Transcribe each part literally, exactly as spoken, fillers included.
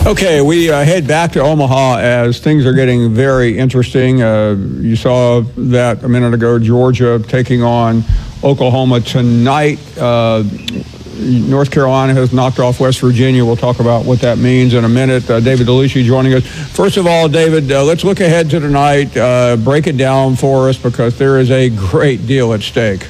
Okay, we uh, head back to Omaha as things are getting very interesting. Uh, you saw that a minute ago, Georgia taking on Oklahoma tonight. Uh, North Carolina has knocked off West Virginia. We'll talk about what that means in a minute. Uh, David DeLucia joining us. First of all, David, uh, let's look ahead to tonight. Uh, break it down for us because there is a great deal at stake.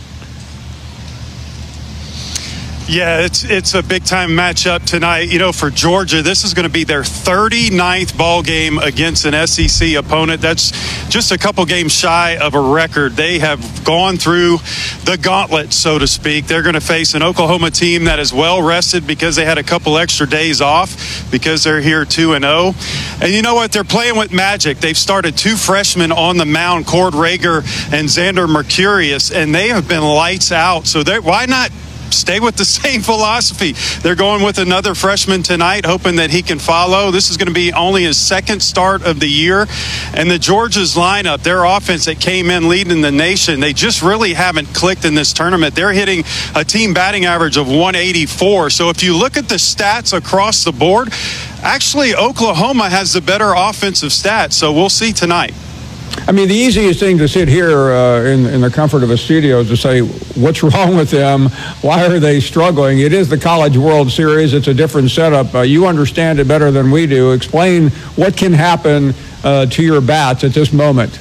Yeah, it's it's a big-time matchup tonight. You know, for Georgia, this is going to be their thirty-ninth ball game against an S E C opponent. That's just a couple games shy of a record. They have gone through the gauntlet, so to speak. They're going to face an Oklahoma team that is well-rested because they had a couple extra days off because they're here two and oh. And you know what? They're playing with magic. They've started two freshmen on the mound, Cord Rager and Xander Mercurius, and they have been lights out. So why not stay with the same philosophy? They're going with another freshman tonight, hoping that he can follow. This is going to be only his second start of the year. And the Georgia's lineup, their offense that came in leading the nation, they just really haven't clicked in this tournament. They're hitting a team batting average of one eighty-four. So if you look at the stats across the board, actually Oklahoma has the better offensive stats. So we'll see tonight. I mean, the easiest thing to sit here uh, in, in the comfort of a studio is to say, what's wrong with them? Why are they struggling? It is the College World Series. It's a different setup. Uh, you understand it better than we do. Explain what can happen uh, to your bats at this moment.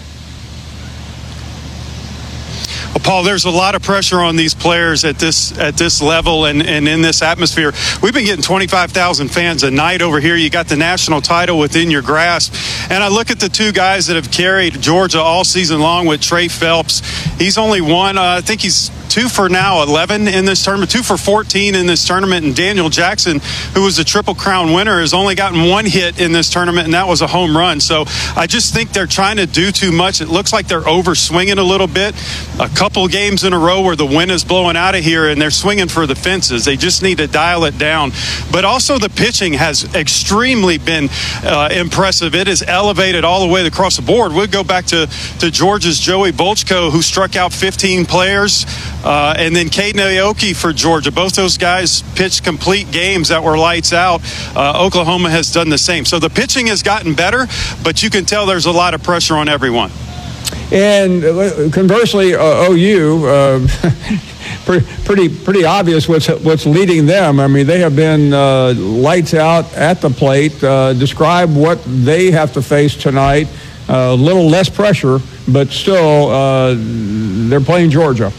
Well, Paul, there's a lot of pressure on these players at this at this level and, and in this atmosphere. We've been getting twenty-five thousand fans a night over here. You got the national title within your grasp. And I look at the two guys that have carried Georgia all season long with Trey Phelps. He's only one. Uh, I think he's two for now eleven in this tournament, two for fourteen in this tournament. And Daniel Jackson, who was the Triple Crown winner, has only gotten one hit in this tournament, and that was a home run. So I just think they're trying to do too much. It looks like they're over swinging a little bit. A couple games in a row where the wind is blowing out of here and they're swinging for the fences. They just need to dial it down. But also the pitching has extremely been uh, impressive. It is elevated all the way across the board. We'll go back to, to Georgia's Joey Bolchko, who struck out fifteen players. Uh, and then Caden Aoki for Georgia. Both those guys pitched complete games that were lights out. Uh, Oklahoma has done the same. So the pitching has gotten better, but you can tell there's a lot of pressure on everyone. And conversely, uh, O U, uh, pretty pretty obvious what's what's leading them. I mean, they have been uh, lights out at the plate. Uh, describe what they have to face tonight. A uh, little less pressure, but still uh, they're playing Georgia.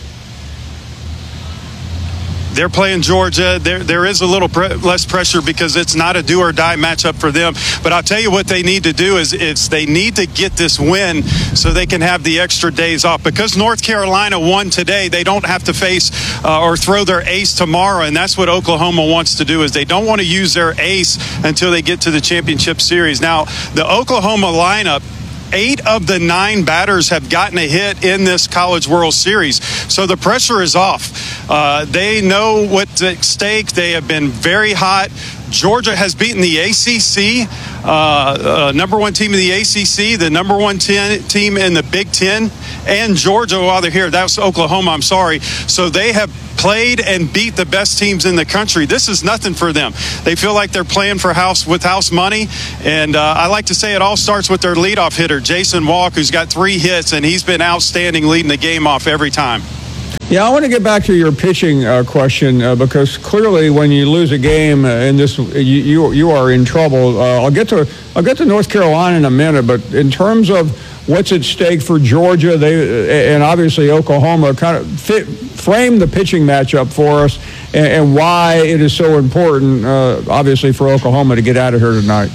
They're playing Georgia. There, there is a little pre- less pressure because it's not a do-or-die matchup for them. But I'll tell you what they need to do is, is they need to get this win so they can have the extra days off. Because North Carolina won today, they don't have to face uh, or throw their ace tomorrow, and that's what Oklahoma wants to do is they don't want to use their ace until they get to the championship series. Now, the Oklahoma lineup, eight of the nine batters have gotten a hit in this College World Series. So the pressure is off. Uh, they know what's at stake. They have been very hot. Georgia has beaten the A C C, uh, uh, number one team in the A C C, the number one ten, team in the Big Ten, and Georgia while they're here. That's Oklahoma, I'm sorry. So they have played and beat the best teams in the country. This is nothing for them. They feel like they're playing for house with house money. And uh, I like to say it all starts with their leadoff hitter, Jason Walk, who's got three hits, and he's been outstanding leading the game off every time. Yeah, I want to get back to your pitching uh, question uh, because clearly when you lose a game uh, in this, you, you you are in trouble. Uh, I'll get to I'll get to North Carolina in a minute, but in terms of what's at stake for Georgia, they and obviously Oklahoma, kind of fit, frame the pitching matchup for us and, and why it is so important, uh, obviously for Oklahoma to get out of here tonight.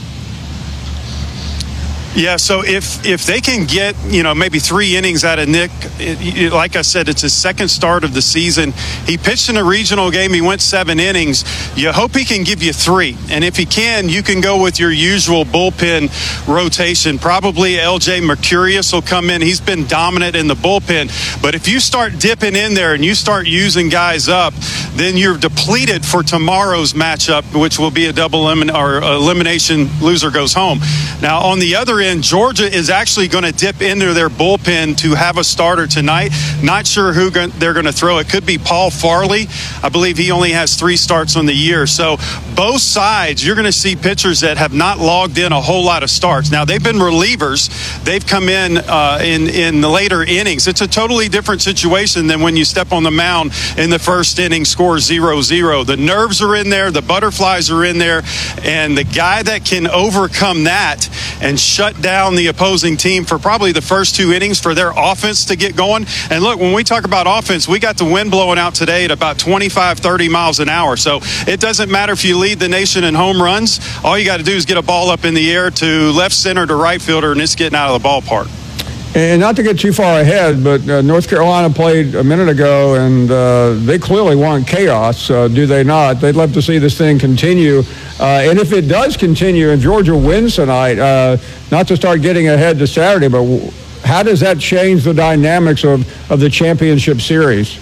Yeah, so if if they can get, you know, maybe three innings out of Nick, it, it, like I said, it's his second start of the season. He pitched in a regional game. He went seven innings. You hope he can give you three. And if he can, you can go with your usual bullpen rotation. Probably L J Mercurius will come in. He's been dominant in the bullpen. But if you start dipping in there and you start using guys up, then you're depleted for tomorrow's matchup, which will be a double elimin- or elimination, loser goes home. Now, on the other end, Georgia is actually going to dip into their bullpen to have a starter tonight. Not sure who they're going to throw. It could be Paul Farley. I believe he only has three starts on the year. So both sides, you're going to see pitchers that have not logged in a whole lot of starts. Now, they've been relievers. They've come in uh, in, in the later innings. It's a totally different situation than when you step on the mound in the first inning, score zero zero. The nerves are in there. The butterflies are in there. And the guy that can overcome that and shut down the opposing team for probably the first two innings for their offense to get going. And look, when we talk about offense, we got the wind blowing out today at about twenty-five, thirty miles an hour. So it doesn't matter if you lead the nation in home runs. All you got to do is get a ball up in the air to left center to right fielder, and it's getting out of the ballpark. And not to get too far ahead, but uh, North Carolina played a minute ago, and uh, they clearly want chaos, uh, do they not? They'd love to see this thing continue. Uh, and if it does continue and Georgia wins tonight, uh, not to start getting ahead to Saturday, but w- how does that change the dynamics of, of the championship series?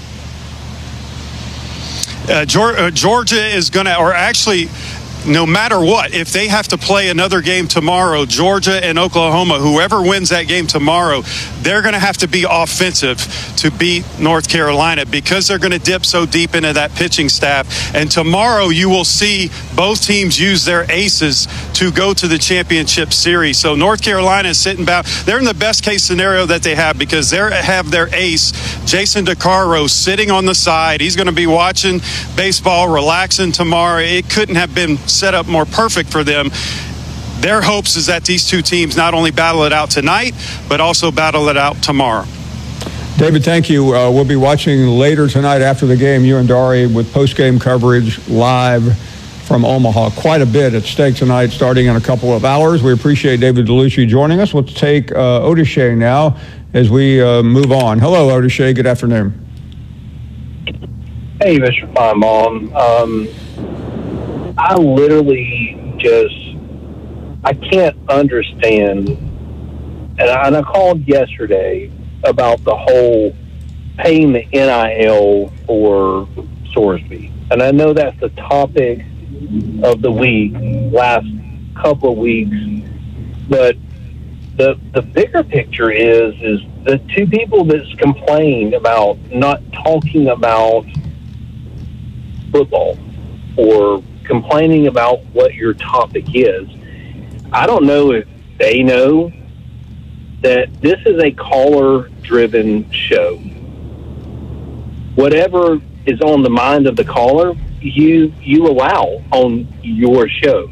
Uh, Georgia is going to, or actually, no matter what, if they have to play another game tomorrow, Georgia and Oklahoma, whoever wins that game tomorrow, they're going to have to be offensive to beat North Carolina because they're going to dip so deep into that pitching staff. And tomorrow you will see both teams use their aces to go to the championship series. So North Carolina is sitting back. They're in the best case scenario that they have because they have their ace, Jason DeCaro, sitting on the side. He's going to be watching baseball, relaxing tomorrow. It couldn't have been set up more perfect for them. Their hopes is that these two teams not only battle it out tonight, but also battle it out tomorrow. David, thank you. Uh, we'll be watching later tonight after the game, you and Dari, with post-game coverage live from Omaha. Quite a bit at stake tonight, starting in a couple of hours. We appreciate David Dellucci joining us. Let's take uh, Otis Shea now as we uh, move on. Hello, Otis Shea. Good afternoon. Hey, Mister Feinbaum. Um, I literally just, I can't understand, and I, and I called yesterday about the whole paying the N I L for Sorsby. And I know that's the topic of the week, last couple of weeks, but the the bigger picture is, is the two people that's complained about not talking about football or complaining about what your topic is. I don't know if they know that this is a caller-driven show. Whatever is on the mind of the caller, you you allow on your show.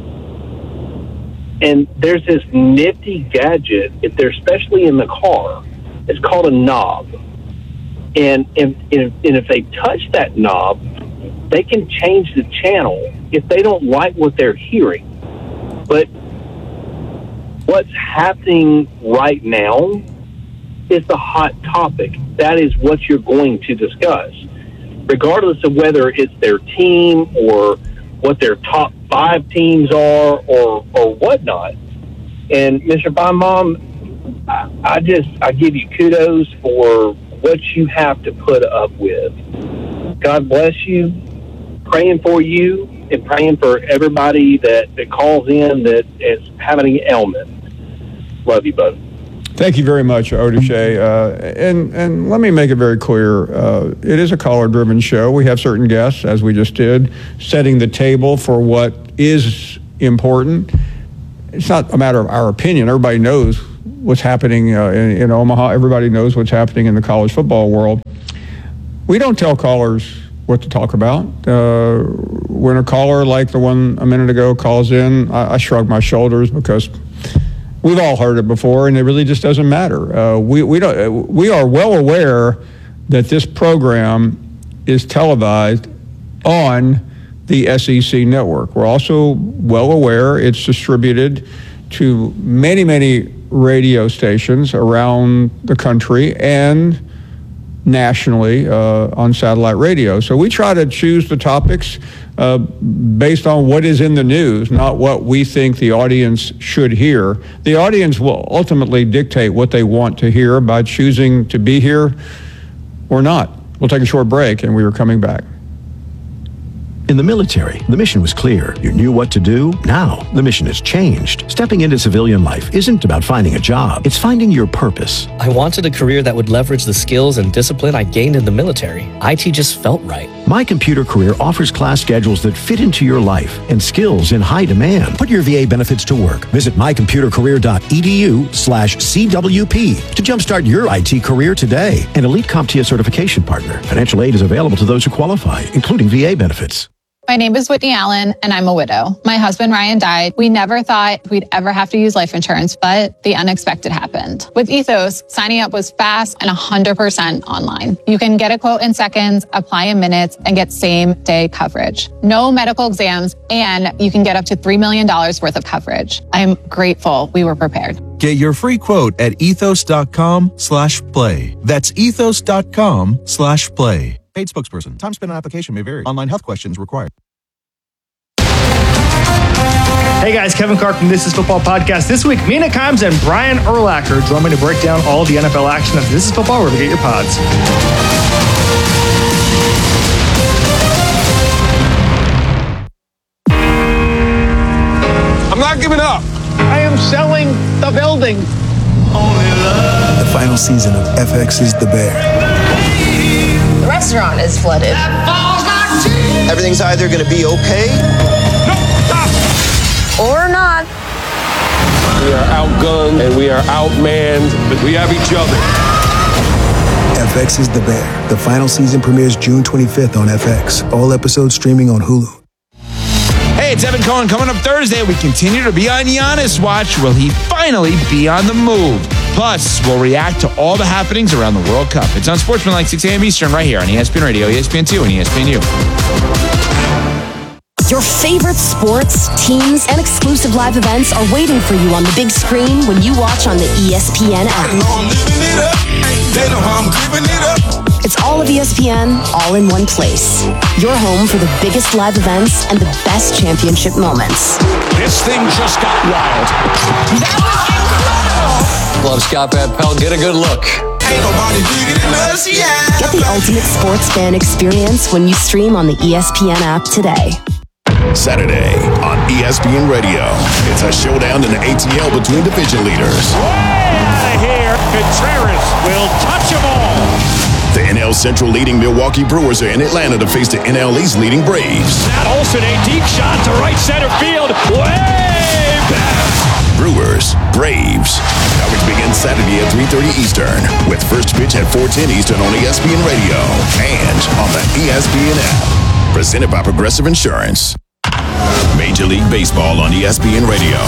And there's this nifty gadget, if they're especially in the car, it's called a knob. And if, if, and if they touch that knob, they can change the channel if they don't like what they're hearing. But what's happening right now is the hot topic. That is what you're going to discuss, regardless of whether it's their team or what their top five teams are or or whatnot. And Mister Feinbaum, I, I just I give you kudos for what you have to put up with. God bless you. Praying for you and praying for everybody that, that calls in that is having an ailment. Love you both. Thank you very much, Otis Shea. Uh, and, and let me make it very clear. Uh, it is a caller-driven show. We have certain guests, as we just did, setting the table for what is important. It's not a matter of our opinion. Everybody knows what's happening uh, in, in Omaha. Everybody knows what's happening in the college football world. We don't tell callers what to talk about. Uh, when a caller like the one a minute ago calls in, I, I shrug my shoulders because we've all heard it before, and it really just doesn't matter. Uh, we we don't we are well aware that this program is televised on the S E C network. We're also well aware it's distributed to many many radio stations around the country and nationally uh, on satellite radio. So we try to choose the topics uh, based on what is in the news, not what we think the audience should hear. The audience will ultimately dictate what they want to hear by choosing to be here or not. We'll take a short break, and we are coming back. In the military, the mission was clear. You knew what to do. Now, the mission has changed. Stepping into civilian life isn't about finding a job. It's finding your purpose. I wanted a career that would leverage the skills and discipline I gained in the military. I T just felt right. My Computer Career offers class schedules that fit into your life and skills in high demand. Put your V A benefits to work. Visit mycomputercareer.edu slash CWP to jumpstart your I T career today. An Elite CompTIA certification partner. Financial aid is available to those who qualify, including V A benefits. My name is Whitney Allen, and I'm a widow. My husband, Ryan, died. We never thought we'd ever have to use life insurance, but the unexpected happened. With Ethos, signing up was fast and one hundred percent online. You can get a quote in seconds, apply in minutes, and get same-day coverage. No medical exams, and you can get up to three million dollars worth of coverage. I'm grateful we were prepared. Get your free quote at ethos.com slash play. That's ethos.com slash play. Paid spokesperson. Time spent on application may vary. Online health questions required. Hey guys, Kevin Clark from This Is Football Podcast. This week, Mina Kimes and Brian Urlacher join me to break down all the N F L action of This Is Football, where to get your pods. I'm not giving up. I am selling the building. The final season of F X's The Bear. The restaurant is flooded. Everything's either going to be okay or not. We are outgunned and we are outmanned, but we have each other. F X's The Bear. The final season premieres June twenty-fifth on F X. All episodes streaming on Hulu. Hey, it's Evan Cohen. Coming up Thursday, we continue to be on Giannis watch. Will he finally be on the move? Plus, we'll react to all the happenings around the World Cup. It's on Sportsmanlike, six a.m. Eastern, right here on E S P N Radio, E S P N two, and E S P N U. Your favorite sports, teams, and exclusive live events are waiting for you on the big screen when you watch on the E S P N app. It's all of E S P N, all in one place. Your home for the biggest live events and the best championship moments. This thing just got wild. That was incredible! Love Scott Van Pelt. Get a good look. Ain't nobody bigger than us, yeah. Get the ultimate sports fan experience when you stream on the E S P N app today. Saturday on E S P N Radio. It's a showdown in the A T L between division leaders. Way out of here. Contreras will touch them all. The N L Central leading Milwaukee Brewers are in Atlanta to face the N L East leading Braves. Matt Olson, a deep shot to right center field. Way back. Brewers, Braves. Coverage begins Saturday at three thirty Eastern with first pitch at four ten Eastern on E S P N Radio and on the E S P N app. Presented by Progressive Insurance. Major League Baseball on E S P N Radio.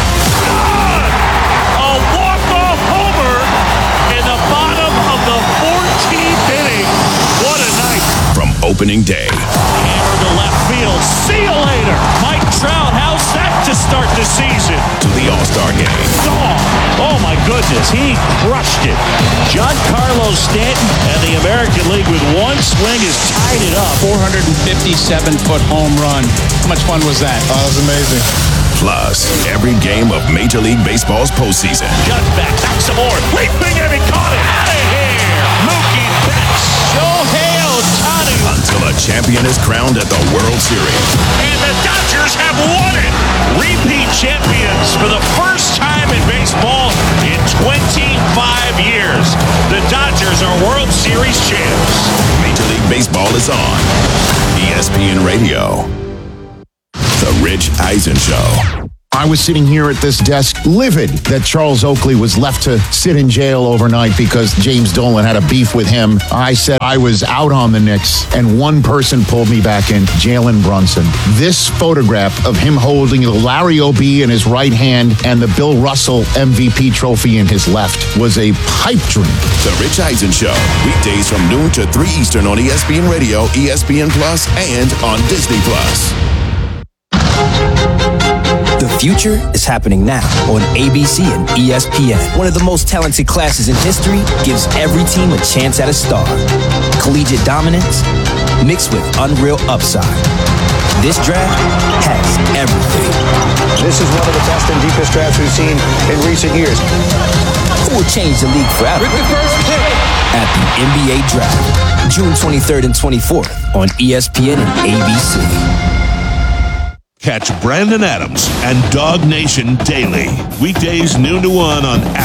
A walk-off homer in the bottom of the fourteenth inning. What a night. From opening day. Hammer to left field. See you later. Mike Trout, how's that to start the season? To the All-Star game. Oh, oh my goodness, he crushed it. Giancarlo Stanton and the American League with one swing has tied it up. four hundred fifty-seven foot home run. How much fun was that? Oh, that was amazing. Plus, every game of Major League Baseball's postseason. Cut back, back some more. Leaping and he caught it. Out of here. Mookie Betts. Shohei Ohtani. Until a champion is crowned at the World Series. And the Dodgers have won it. Repeat champions for the first time in baseball in twenty-five years. The Dodgers are World Series champs. Major League Baseball is on E S P N Radio. The Rich Eisen Show. I was sitting here at this desk livid that Charles Oakley was left to sit in jail overnight because James Dolan had a beef with him. I said I was out on the Knicks, and one person pulled me back in, Jalen Brunson. This photograph of him holding the Larry O'B in his right hand and the Bill Russell M V P trophy in his left was a pipe dream. The Rich Eisen Show, weekdays from noon to three Eastern on E S P N Radio, E S P N Plus, and on Disney Plus. The future is happening now on A B C and E S P N. One of the most talented classes in history gives every team a chance at a star. Collegiate dominance mixed with unreal upside. This draft has everything. This is one of the best and deepest drafts we've seen in recent years. Who will change the league forever? With the first pick at the N B A Draft. June twenty-third and twenty-fourth on E S P N and A B C. Catch Brandon Adams and Dog Nation daily. Weekdays noon to one on